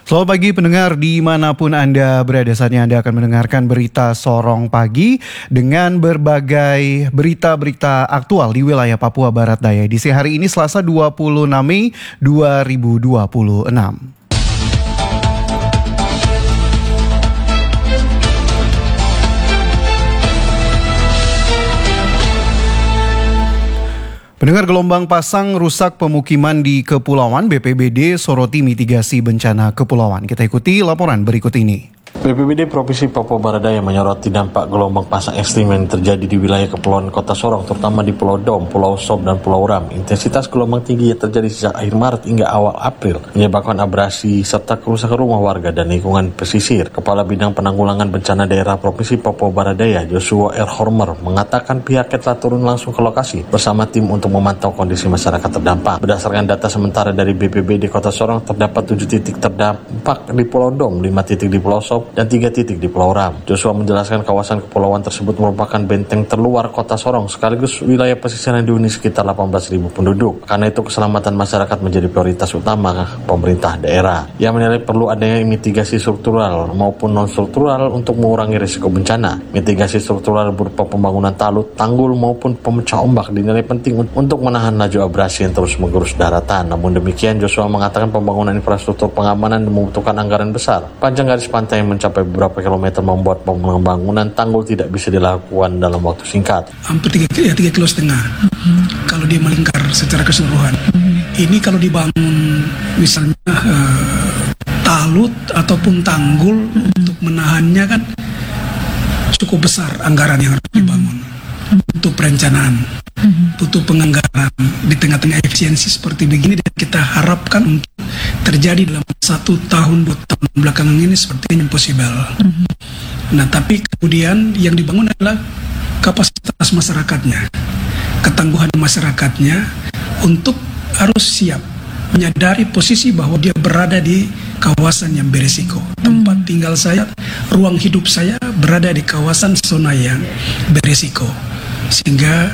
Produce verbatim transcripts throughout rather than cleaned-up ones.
Selamat pagi pendengar dimanapun Anda berada, saatnya Anda akan mendengarkan berita Sorong Pagi dengan berbagai berita-berita aktual di wilayah Papua Barat Daya. Edisi hari ini Selasa dua puluh enam Mei dua ribu dua puluh enam. Pendengar, gelombang pasang rusak pemukiman di Kepulauan. B P B D soroti mitigasi bencana Kepulauan. Kita ikuti laporan berikut ini. B P B D Provinsi Papua Barat Daya menyoroti dampak gelombang pasang ekstrim yang terjadi di wilayah Kepulauan Kota Sorong, terutama di Pulau Dom, Pulau Sob, dan Pulau Ram. Intensitas gelombang tinggi yang terjadi sejak akhir Maret hingga awal April menyebabkan abrasi serta kerusakan rumah warga dan lingkungan pesisir. Kepala Bidang Penanggulangan Bencana Daerah Provinsi Papua Barat Daya, Joshua R. Hormer, mengatakan pihaknya telah turun langsung ke lokasi bersama tim untuk memantau kondisi masyarakat terdampak. Berdasarkan data sementara dari B P B D Kota Sorong, terdapat tujuh titik terdampak di Pulau Dom, lima titik di Pulau Sob, dan tiga titik di Pulau Ram. Joshua menjelaskan kawasan kepulauan tersebut merupakan benteng terluar Kota Sorong sekaligus wilayah pesisir yang dihuni sekitar delapan belas ribu penduduk. Karena itu keselamatan masyarakat menjadi prioritas utama pemerintah daerah. Ia menilai perlu adanya mitigasi struktural maupun non-struktural untuk mengurangi risiko bencana. Mitigasi struktural berupa pembangunan talut, tanggul maupun pemecah ombak dinilai penting untuk menahan laju abrasi yang terus menggerus daratan. Namun demikian, Joshua mengatakan pembangunan infrastruktur pengamanan membutuhkan anggaran besar. Panjang garis pantai yang mencapai beberapa kilometer membuat pembangunan tanggul tidak bisa dilakukan dalam waktu singkat. Hampir tiga, ya, tiga kilo setengah mm-hmm. kalau dia melingkar secara keseluruhan. Mm-hmm. Ini kalau dibangun misalnya uh, talut ataupun tanggul mm-hmm. untuk menahannya kan cukup besar anggaran yang harus dibangun. Mm-hmm. Untuk perencanaan, mm-hmm. butuh penganggaran di tengah-tengah efisiensi seperti begini, dan kita harapkan untuk terjadi dalam satu tahun dua tahun belakangan ini sepertinya impossible. Mm-hmm. Nah, tapi kemudian yang dibangun adalah kapasitas masyarakatnya, ketangguhan masyarakatnya untuk harus siap menyadari posisi bahwa dia berada di kawasan yang beresiko. Tempat mm-hmm. tinggal saya, ruang hidup saya berada di kawasan zona yang beresiko, sehingga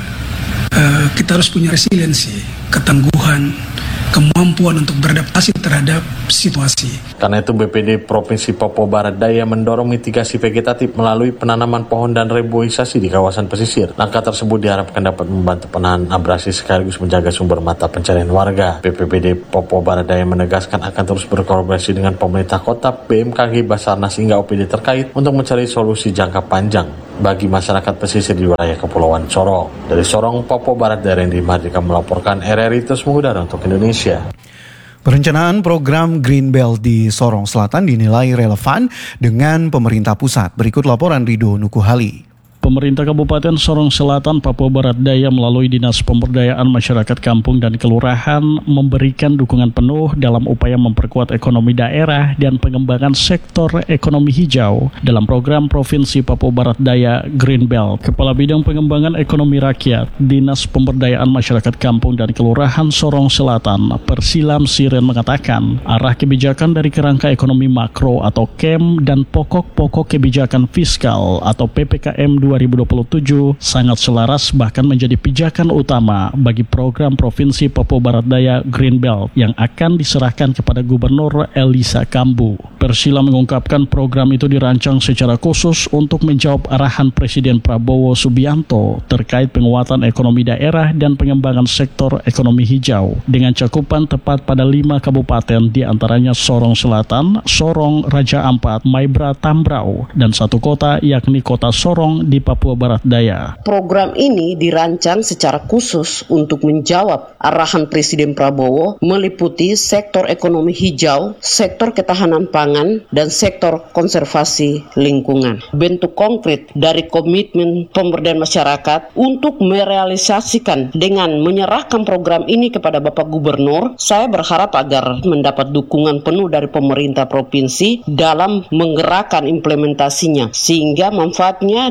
uh, kita harus punya resiliensi, ketangguhan, kemampuan untuk beradaptasi terhadap situasi. Karena itu B P D Provinsi Papua Barat Daya mendorong mitigasi vegetatif melalui penanaman pohon dan reboisasi di kawasan pesisir. Langkah tersebut diharapkan dapat membantu penahan abrasi sekaligus menjaga sumber mata pencarian warga. B P B D Papua Barat Daya menegaskan akan terus berkolaborasi dengan pemerintah kota, B M K G, Basarnas hingga O P D terkait untuk mencari solusi jangka panjang bagi masyarakat pesisir di wilayah Kepulauan Sorong. Dari Sorong, Papua Barat Daya, Randy Mardika melaporkan. R R I terus mengudara untuk Indonesia. Perencanaan program Greenbelt di Sorong Selatan dinilai relevan dengan pemerintah pusat. Berikut laporan Rido Nukuhali. Pemerintah Kabupaten Sorong Selatan, Papua Barat Daya melalui Dinas Pemberdayaan Masyarakat Kampung dan Kelurahan memberikan dukungan penuh dalam upaya memperkuat ekonomi daerah dan pengembangan sektor ekonomi hijau dalam program Provinsi Papua Barat Daya Greenbelt. Kepala Bidang Pengembangan Ekonomi Rakyat, Dinas Pemberdayaan Masyarakat Kampung dan Kelurahan Sorong Selatan, Persilam Siren mengatakan, arah kebijakan dari kerangka ekonomi makro atau K E M dan pokok-pokok kebijakan fiskal atau P P K M dua ribu dua puluh tujuh sangat selaras, bahkan menjadi pijakan utama bagi program Provinsi Papua Barat Daya Greenbelt yang akan diserahkan kepada Gubernur Elisa Kambu. Persila mengungkapkan program itu dirancang secara khusus untuk menjawab arahan Presiden Prabowo Subianto terkait penguatan ekonomi daerah dan pengembangan sektor ekonomi hijau dengan cakupan tepat pada lima kabupaten, diantaranya Sorong Selatan, Sorong, Raja Ampat, Maibra, Tambrau, dan satu kota yakni Kota Sorong di Papua Barat Daya. Program ini dirancang secara khusus untuk menjawab arahan Presiden Prabowo meliputi sektor ekonomi hijau, sektor ketahanan pangan, dan sektor konservasi lingkungan. Bentuk konkret dari komitmen pemberdayaan masyarakat untuk merealisasikan dengan menyerahkan program ini kepada Bapak Gubernur, saya berharap agar mendapat dukungan penuh dari pemerintah provinsi dalam menggerakkan implementasinya, sehingga manfaatnya dapat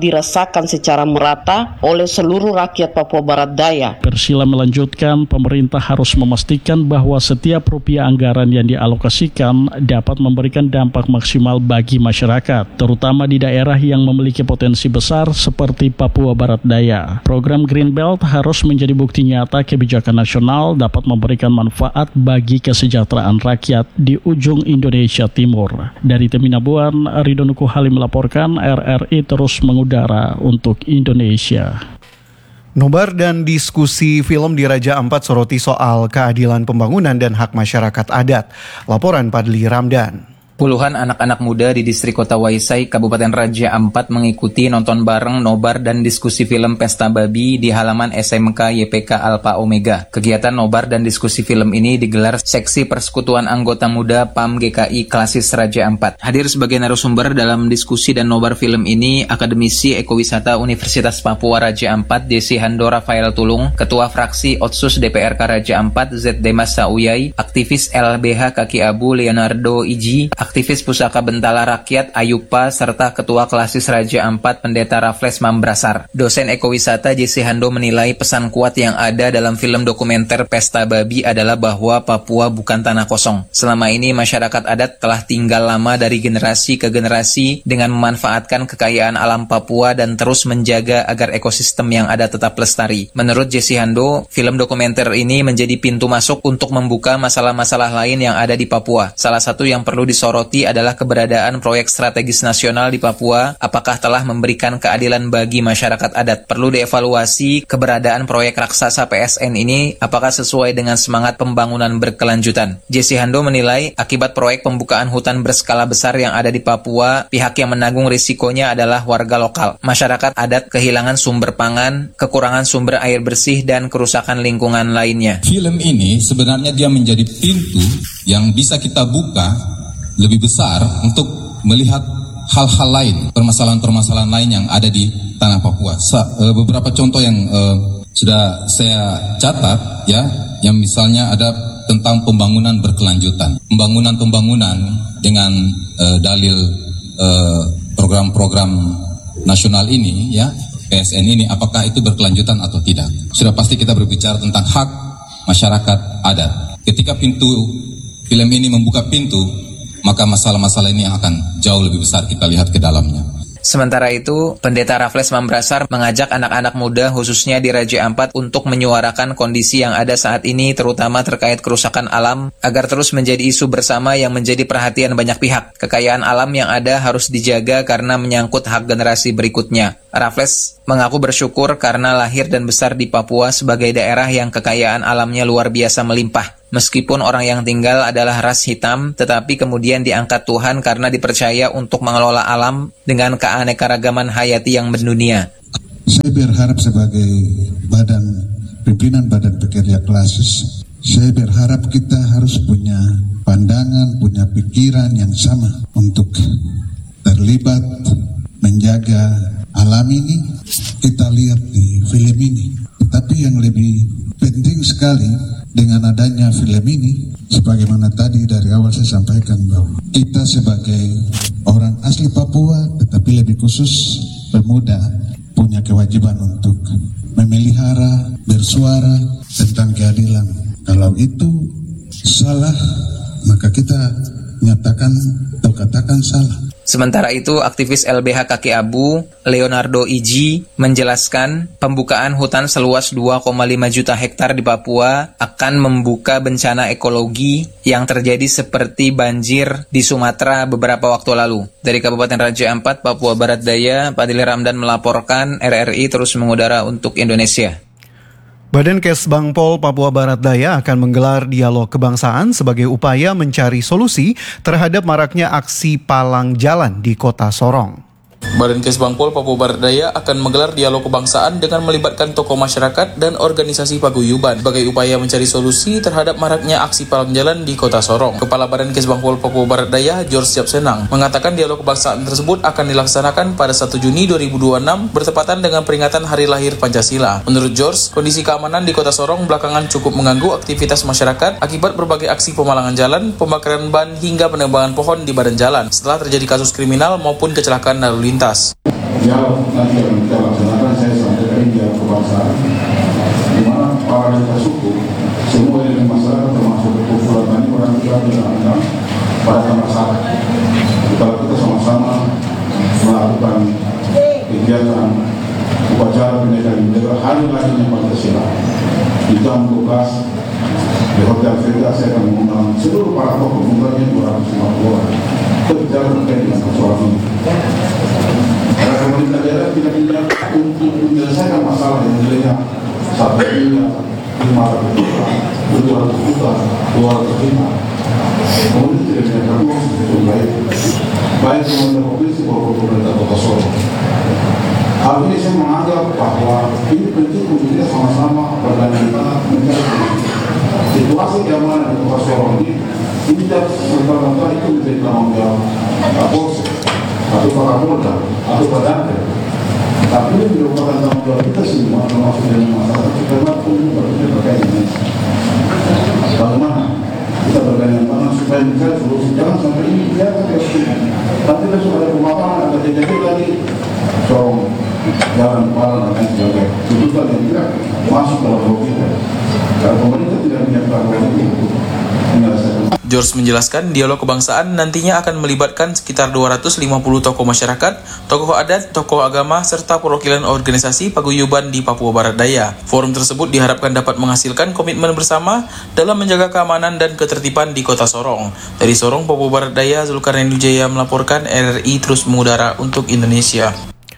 dapat dirasakan secara merata oleh seluruh rakyat Papua Barat Daya. Persila melanjutkan, pemerintah harus memastikan bahwa setiap rupiah anggaran yang dialokasikan dapat memberikan dampak maksimal bagi masyarakat, terutama di daerah yang memiliki potensi besar seperti Papua Barat Daya. Program Greenbelt harus menjadi bukti nyata kebijakan nasional dapat memberikan manfaat bagi kesejahteraan rakyat di ujung Indonesia Timur. Dari Teminabuan, Ridho Nuku Halim melaporkan, R R I terus mengudara untuk Indonesia. Nobar dan diskusi film di Raja Ampat soroti soal keadilan pembangunan dan hak masyarakat adat. Laporan Padli Ramdan. Puluhan anak-anak muda di distrik Kota Waisai, Kabupaten Raja Ampat mengikuti nonton bareng nobar dan diskusi film Pesta Babi di halaman S M K Y P K Alpha Omega. Kegiatan nobar dan diskusi film ini digelar Seksi Persekutuan Anggota Muda P A M G K I Klasis Raja Ampat. Hadir sebagai narasumber dalam diskusi dan nobar film ini, Akademisi Ekowisata Universitas Papua Raja Ampat Desi Hando Rafael Tulung, Ketua Fraksi Otsus D P R K Raja Ampat Z Demas Sauyai, aktivis L B H Kaki Abu Leonardo Iji, aktivis Pusaka Bentala Rakyat Ayupa, serta Ketua Klasis Raja Ampat Pendeta Raffles Mambrasar. Dosen Ekowisata J C Hando menilai pesan kuat yang ada dalam film dokumenter Pesta Babi adalah bahwa Papua bukan tanah kosong. Selama ini masyarakat adat telah tinggal lama dari generasi ke generasi dengan memanfaatkan kekayaan alam Papua dan terus menjaga agar ekosistem yang ada tetap lestari. Menurut J C Hando, film dokumenter ini menjadi pintu masuk untuk membuka masalah-masalah lain yang ada di Papua. Salah satu yang perlu disoroti adalah keberadaan proyek strategis nasional di Papua, apakah telah memberikan keadilan bagi masyarakat adat. Perlu dievaluasi keberadaan proyek raksasa P S N ini, apakah sesuai dengan semangat pembangunan berkelanjutan. J C Hando menilai, akibat proyek pembukaan hutan berskala besar yang ada di Papua, pihak yang menanggung risikonya adalah warga lokal. Masyarakat adat kehilangan sumber pangan, kekurangan sumber air bersih, dan kerusakan lingkungan lainnya. Film ini sebenarnya dia menjadi pintu yang bisa kita buka lebih besar untuk melihat hal-hal lain, permasalahan-permasalahan lain yang ada di tanah Papua. Sa, e, beberapa contoh yang e, sudah saya catat, ya, yang misalnya ada tentang pembangunan berkelanjutan, pembangunan-pembangunan dengan e, dalil e, program-program nasional ini, ya, P S N ini, apakah itu berkelanjutan atau tidak? Sudah pasti kita berbicara tentang hak masyarakat adat. Ketika pintu film ini membuka pintu, maka masalah-masalah ini akan jauh lebih besar kita lihat ke dalamnya. Sementara itu, Pendeta Raffles Mambrasar mengajak anak-anak muda khususnya di Raja Ampat untuk menyuarakan kondisi yang ada saat ini, terutama terkait kerusakan alam, agar terus menjadi isu bersama yang menjadi perhatian banyak pihak. Kekayaan alam yang ada harus dijaga karena menyangkut hak generasi berikutnya. Raffles mengaku bersyukur karena lahir dan besar di Papua sebagai daerah yang kekayaan alamnya luar biasa melimpah. Meskipun orang yang tinggal adalah ras hitam, tetapi kemudian diangkat Tuhan karena dipercaya untuk mengelola alam dengan keanekaragaman hayati yang mendunia. Saya berharap sebagai badan pimpinan badan pekerja klasis, saya berharap kita harus punya pandangan, punya pikiran yang sama untuk terlibat menjaga alam ini. Kita lihat di film ini, tetapi yang lebih penting sekali dengan adanya film ini, sebagaimana tadi dari awal saya sampaikan bahwa kita sebagai orang asli Papua, tetapi lebih khusus pemuda, punya kewajiban untuk memelihara, bersuara tentang keadilan. Kalau itu salah, maka kita nyatakan atau katakan salah. Sementara itu, aktivis L B H Kaki Abu, Leonardo Iji, menjelaskan pembukaan hutan seluas dua koma lima juta hektar di Papua akan membuka bencana ekologi yang terjadi seperti banjir di Sumatera beberapa waktu lalu. Dari Kabupaten Raja Ampat, Papua Barat Daya, Padli Ramdan melaporkan, R R I terus mengudara untuk Indonesia. Badan Kesbangpol Papua Barat Daya akan menggelar dialog kebangsaan sebagai upaya mencari solusi terhadap maraknya aksi palang jalan di Kota Sorong. Badan Kesbangpol Papua Barat Daya akan menggelar dialog kebangsaan dengan melibatkan tokoh masyarakat dan organisasi paguyuban sebagai upaya mencari solusi terhadap maraknya aksi palang jalan di Kota Sorong. Kepala Badan Kesbangpol Papua Barat Daya, George Siapsenang, mengatakan dialog kebangsaan tersebut akan dilaksanakan pada satu Juni dua ribu dua puluh enam bertepatan dengan peringatan Hari Lahir Pancasila. Menurut George, kondisi keamanan di Kota Sorong belakangan cukup mengganggu aktivitas masyarakat akibat berbagai aksi pemalangan jalan, pembakaran ban hingga penebangan pohon di badan jalan setelah terjadi kasus kriminal maupun kecelakaan lalu lintas. dialog nanti yang kita laksanakan, saya sampaikan dialog kebangsaan, di mana para lintas suku, semua elemen masyarakat termasuk kumpulan tani orang kita bilang pada masalah. Kalau kita sama-sama melakukan kegiatan upacara pendidikan negara hari lahirnya Pancasila di jam dua belas di Hotel Vega, saya akan mengundang seluruh para tokoh, jumlahnya dua ratus lima puluh orang, berbicara terkait dengan persoalan ini. Karena pemerintah daerah tidak tidak untuk menyelesaikan masalah yang nilainya satu miliar lima ratus juta, dua ratus juta, dua ratus juta. Kemudian tidak menyediakan uang sebetulnya baik, baik pemerintah provinsi maupun pemerintah kota Solo. Hal ini saya menganggap bahwa ini penting untuk kita sama-sama bergandingan mencari situasi keamanan di kota Solo ini. Ini tidak serta-merta itu menjadi tanggung jawab Kapolsek atau Pak Kapolda atau Pak Danke. Tapi ini merupakan tanggung jawab kita semua, termasuk dengan masyarakat sekarang pun berpikir terkait ini. Bagaimana kita bergandingan tangan supaya mencari solusi, jangan sampai ini biarkan terus. Nanti besok ada pemaparan, ada jadi lagi sorong jalan kepala dan lain sebagainya. Tuntutan yang tidak masuk dalam logika. Karena pemerintah tidak menyiapkan hal ini untuk menyelesaikan. George menjelaskan dialog kebangsaan nantinya akan melibatkan sekitar dua ratus lima puluh tokoh masyarakat, tokoh adat, tokoh agama, serta perwakilan organisasi paguyuban di Papua Barat Daya. Forum tersebut diharapkan dapat menghasilkan komitmen bersama dalam menjaga keamanan dan ketertiban di Kota Sorong. Dari Sorong, Papua Barat Daya, Zulkarnain Wijaya melaporkan. R R I terus mengudara untuk Indonesia.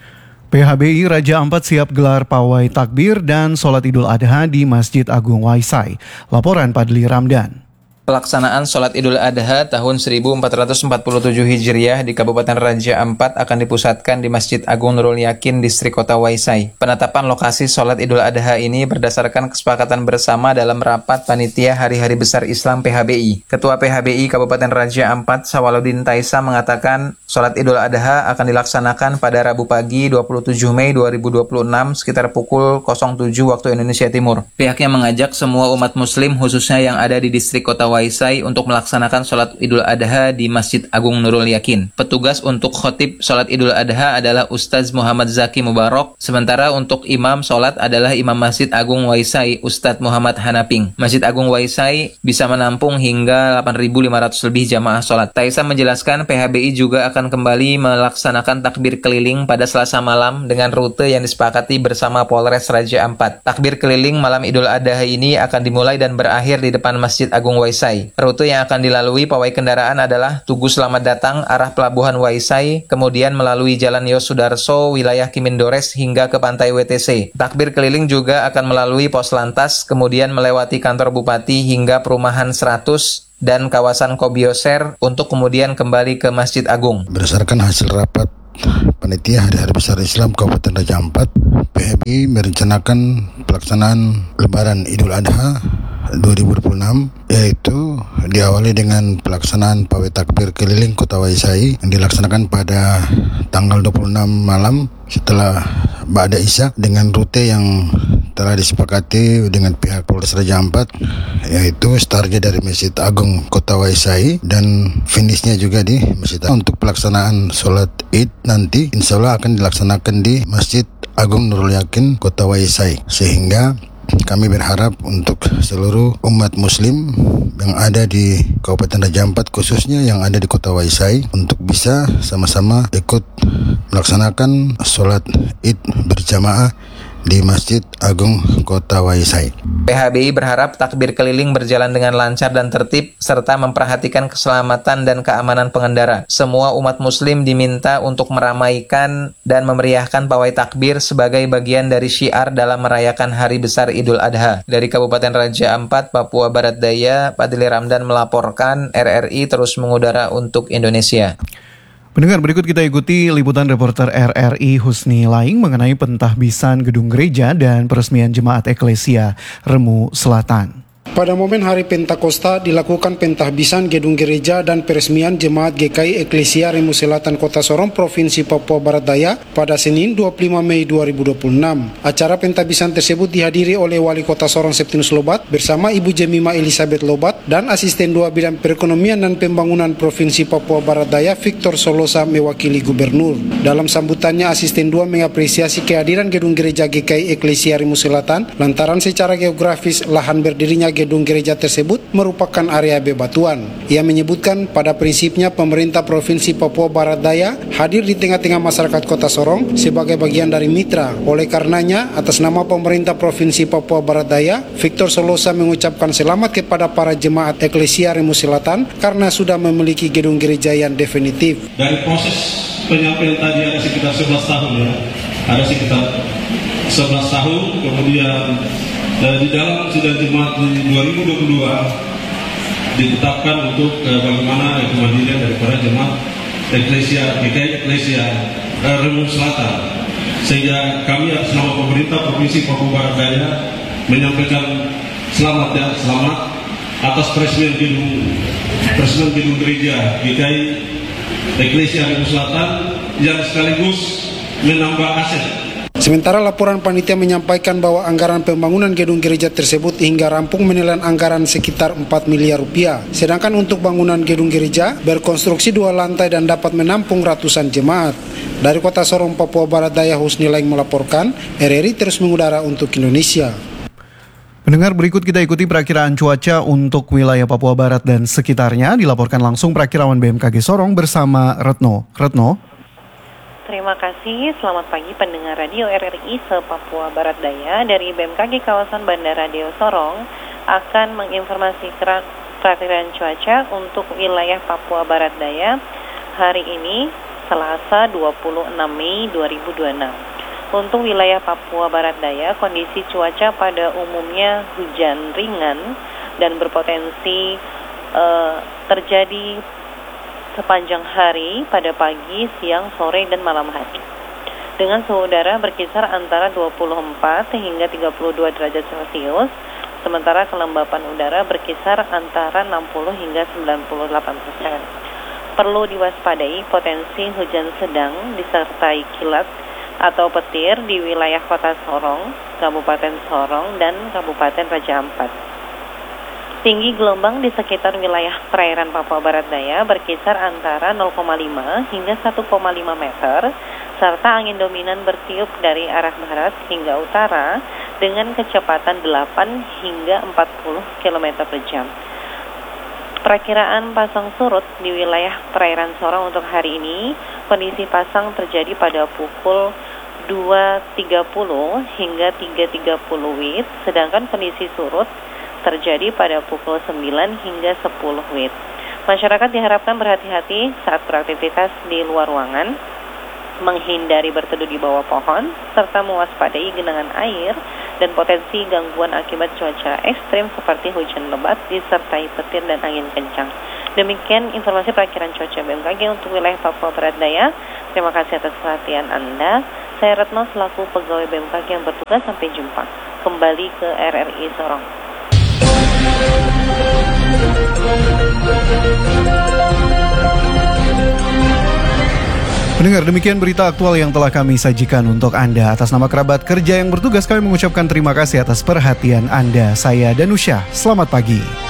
P H B I Raja Ampat siap gelar pawai takbir dan sholat Idul Adha di Masjid Agung Waisai. Laporan Padli Ramdan. Pelaksanaan sholat Idul Adha tahun seribu empat ratus empat puluh tujuh Hijriah di Kabupaten Raja Ampat akan dipusatkan di Masjid Agung Nurul Yakin, Distrik Kota Waisai. Penetapan lokasi sholat Idul Adha ini berdasarkan kesepakatan bersama dalam rapat Panitia Hari-Hari Besar Islam P H B I. Ketua P H B I Kabupaten Raja Ampat, Sawaludin Taisa, mengatakan sholat Idul Adha akan dilaksanakan pada Rabu pagi dua puluh tujuh Mei dua ribu dua puluh enam sekitar pukul nol tujuh waktu Indonesia Timur. Pihaknya mengajak semua umat muslim khususnya yang ada di Distrik Kota Waisai untuk melaksanakan sholat Idul Adha di Masjid Agung Nurul Yakin. Petugas untuk khotib sholat Idul Adha adalah Ustaz Muhammad Zaki Mubarok, sementara untuk imam sholat adalah Imam Masjid Agung Waisai, Ustadz Muhammad Hanaping. Masjid Agung Waisai bisa menampung hingga delapan ribu lima ratus lebih jamaah sholat. Taisa menjelaskan P H B I juga akan kembali melaksanakan takbir keliling pada Selasa malam dengan rute yang disepakati bersama Polres Raja Ampat. Takbir keliling malam Idul Adha ini akan dimulai dan berakhir di depan Masjid Agung Waisai. Rute yang akan dilalui pawai kendaraan adalah Tugu Selamat Datang arah Pelabuhan Waisai, kemudian melalui Jalan Yosudarso, wilayah Kimindores hingga ke Pantai W T C. Takbir keliling juga akan melalui Pos Lantas, kemudian melewati kantor Bupati hingga Perumahan seratus dan kawasan Kobioser untuk kemudian kembali ke Masjid Agung. Berdasarkan hasil rapat Panitia Hari-Hari Besar Islam Kabupaten Raja Ampat, P H B I merencanakan pelaksanaan Lebaran Idul Adha dua ribu dua puluh enam, yaitu diawali dengan pelaksanaan pawai takbir keliling Kota Waisai yang dilaksanakan pada tanggal dua puluh enam malam setelah Ba'da Isya dengan rute yang telah disepakati dengan pihak Polres Raja Ampat, yaitu startnya dari Masjid Agung Kota Waisai dan finishnya juga di Masjid Agung. Untuk pelaksanaan sholat Id nanti insya Allah akan dilaksanakan di Masjid Agung Nurul Yakin Kota Waisai, sehingga kami berharap untuk seluruh umat muslim yang ada di Kabupaten Raja Ampat, khususnya yang ada di Kota Waisai, untuk bisa sama-sama ikut melaksanakan sholat Id berjamaah di Masjid Agung Kota Waisai. P H B I berharap takbir keliling berjalan dengan lancar dan tertib serta memperhatikan keselamatan dan keamanan pengendara. Semua umat muslim diminta untuk meramaikan dan memeriahkan pawai takbir sebagai bagian dari syiar dalam merayakan Hari Besar Idul Adha. Dari Kabupaten Raja Ampat, Papua Barat Daya, Padli Ramdan melaporkan. R R I terus mengudara untuk Indonesia. Pendengar, berikut kita ikuti liputan reporter R R I Husni Laing mengenai pentahbisan gedung gereja dan peresmian jemaat eklesia Remu Selatan. Pada momen hari Pentakosta dilakukan pentahbisan gedung gereja dan peresmian Jemaat G K I Eklesia Remu Selatan Kota Sorong Provinsi Papua Barat Daya pada Senin dua puluh lima Mei dua ribu dua puluh enam. Acara pentahbisan tersebut dihadiri oleh Wali Kota Sorong Septinus Lobat bersama Ibu Jemima Elizabeth Lobat dan Asisten Dua Bidang Perekonomian dan Pembangunan Provinsi Papua Barat Daya Victor Solosa mewakili Gubernur. Dalam sambutannya, Asisten Dua mengapresiasi kehadiran gedung gereja G K I Eklesia Remu Selatan lantaran secara geografis lahan berdirinya gedung gereja tersebut merupakan area bebatuan. Ia menyebutkan pada prinsipnya pemerintah Provinsi Papua Barat Daya hadir di tengah-tengah masyarakat Kota Sorong sebagai bagian dari mitra. Oleh karenanya, atas nama pemerintah Provinsi Papua Barat Daya, Victor Solosa mengucapkan selamat kepada para jemaat Eklesia Remu Selatan karena sudah memiliki gedung gereja yang definitif. Dari proses penyampaian tadi ada sekitar sebelas tahun ya, ada sekitar sebelas tahun, kemudian eh, di dalam sidang jemaat di dua ribu dua puluh dua ditetapkan untuk eh, bagaimana kemandirian daripada jemaat Eklesia G K I Eklesia eh, Remu Selatan, sehingga kami atas nama pemerintah Provinsi Papua Barat Daya menyampaikan selamat ya, selamat atas peresmian gedung peresmian gedung gereja G K I Eklesia Remu Selatan yang sekaligus menambah aset. Sementara laporan panitia menyampaikan bahwa anggaran pembangunan gedung gereja tersebut hingga rampung menelan anggaran sekitar empat miliar rupiah. Sedangkan untuk bangunan gedung gereja berkonstruksi dua lantai dan dapat menampung ratusan jemaat. Dari Kota Sorong, Papua Barat Daya, Husni Laing melaporkan, R R I terus mengudara untuk Indonesia. Pendengar, berikut kita ikuti perakiraan cuaca untuk wilayah Papua Barat dan sekitarnya. Dilaporkan langsung perakirawan B M K G Sorong bersama Retno. Retno. Terima kasih, selamat pagi pendengar radio R R I se-Papua Barat Daya. Dari B M K G kawasan Bandara Deo Sorong akan menginformasikan perakiraan cuaca untuk wilayah Papua Barat Daya hari ini Selasa dua puluh enam Mei dua ribu dua puluh enam. Untuk wilayah Papua Barat Daya, kondisi cuaca pada umumnya hujan ringan dan berpotensi uh, terjadi sepanjang hari pada pagi, siang, sore, dan malam hari. Dengan suhu udara berkisar antara dua puluh empat hingga tiga puluh dua derajat Celcius, sementara kelembapan udara berkisar antara enam puluh hingga sembilan puluh delapan persen. Perlu diwaspadai potensi hujan sedang disertai kilat atau petir di wilayah Kota Sorong, Kabupaten Sorong, dan Kabupaten Raja Ampat. Tinggi gelombang di sekitar wilayah perairan Papua Barat Daya berkisar antara nol koma lima hingga satu koma lima meter, serta angin dominan bertiup dari arah barat hingga utara dengan kecepatan delapan hingga empat puluh kilometer per jam. Perakiraan pasang surut di wilayah perairan Sorong untuk hari ini, kondisi pasang terjadi pada pukul dua tiga puluh hingga tiga tiga puluh W I B, sedangkan kondisi surut terjadi pada pukul sembilan hingga sepuluh W I B. Masyarakat diharapkan berhati-hati saat beraktivitas di luar ruangan, menghindari berteduh di bawah pohon, serta mewaspadai genangan air dan potensi gangguan akibat cuaca ekstrim seperti hujan lebat disertai petir dan angin kencang. Demikian informasi perakiraan cuaca B M K G untuk wilayah Papua Barat Daya. Terima kasih atas perhatian Anda. Saya Retno selaku pegawai B M K G yang bertugas. Sampai jumpa. Kembali ke R R I Sorong. Pendengar, demikian berita aktual yang telah kami sajikan untuk Anda. Atas nama kerabat kerja yang bertugas, kami mengucapkan terima kasih atas perhatian Anda. Saya Danusya, selamat pagi.